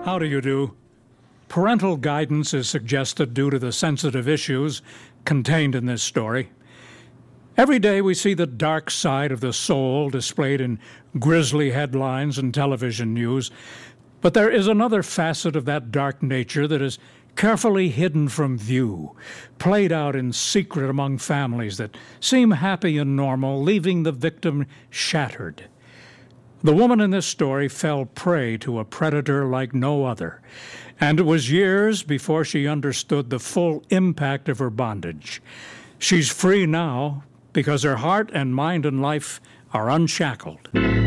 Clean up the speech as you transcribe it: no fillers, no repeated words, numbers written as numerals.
How do you do? Parental guidance is suggested due to the sensitive issues contained in this story. Every day we see the dark side of the soul displayed in grisly headlines and television news, but there is another facet of that dark nature that is carefully hidden from view, played out in secret among families that seem happy and normal, leaving the victim shattered. The woman in this story fell prey to a predator like no other, and it was years before she understood the full impact of her bondage. She's free now because her heart and mind and life are unshackled.